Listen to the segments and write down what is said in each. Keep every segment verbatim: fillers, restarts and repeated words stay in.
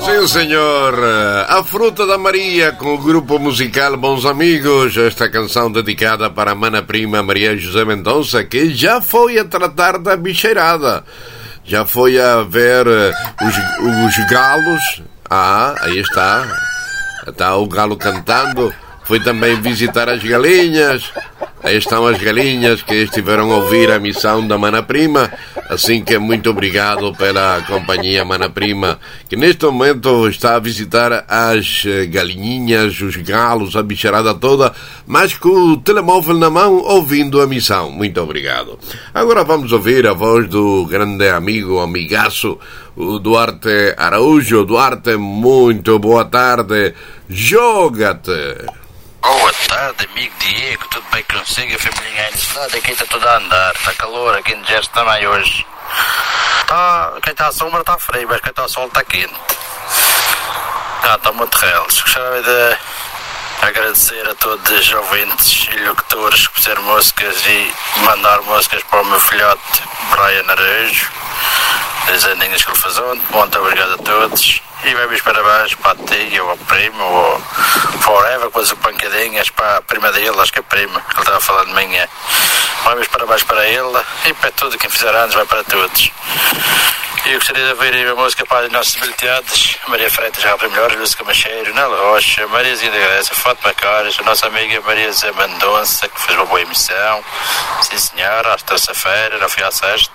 Sim, senhor. A Fruta da Maria, com o grupo musical Bons Amigos. Esta canção dedicada para a mana prima Maria José Mendonça, que já foi a tratar da bicheirada. Já foi a ver os, os galos. Ah, aí está. Está o galo cantando. Foi também visitar as galinhas. Aí estão as galinhas que estiveram a ouvir a missão da Mana Prima. Assim que muito obrigado pela companhia Mana Prima, que neste momento está a visitar as galinhinhas, os galos, a bicharada toda, mas com o telemóvel na mão, ouvindo a missão. Muito obrigado. Agora vamos ouvir a voz do grande amigo, amigaço, o Duarte Araújo. Duarte, muito boa tarde. Joga-te! Boa tarde, amigo Diego, tudo bem consigo? A família aí aqui está tudo a andar, está calor aqui no Gesto também hoje. Tá, quem está à sombra está frio, mas quem está ao sol está quente. Ah, está muito reles. Gostava de agradecer a todos os ouvintes e locutores que fizeram músicas e mandar músicas para o meu filhote Brian Araújo, das Andinhas que ele faz ontem. Muito obrigado a todos. E vai meus parabéns para a tia, ou ao primo, ou forever, depois o pancadinhas para a prima dele, acho que é a prima, que ele estava falando de manhã. Vai meus parabéns para ele e para tudo, quem fizer anos vai para todos. E eu gostaria de ouvir a música para os nossos habilitados, Maria Freitas, Rafa Melhor, Lúcia Camacheiro, Nela Rocha, Maria Zinha da Graça, Fátima Caras, a nossa amiga Maria Zé Mendonça, que fez uma boa emissão. Sim senhora, às terça-feira, não fui à sexta.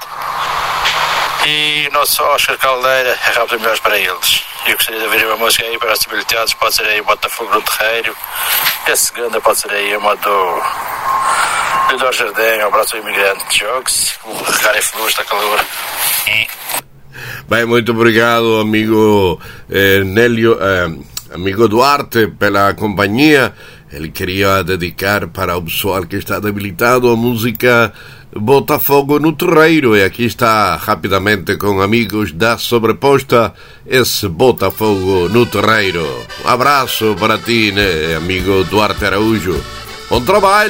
E o nosso Oscar Caldeira, é Rafa Melhores para eles. Eu gostaria de ouvir uma música aí para os habilitados, pode ser aí o Botafogo do Terreiro. E a segunda pode ser aí uma do do Dor Jardim, um abraço ao imigrante de jogos, o regar é fluxo da calor. Bem, muito obrigado, amigo eh, Nélio, eh, amigo Duarte, pela companhia. Ele queria dedicar para o pessoal que está debilitado a música Botafogo no Terreiro. E aqui está, rapidamente, com amigos da Sobreposta, esse Botafogo no Terreiro. Um abraço para ti, né, amigo Duarte Araújo. Bom trabalho.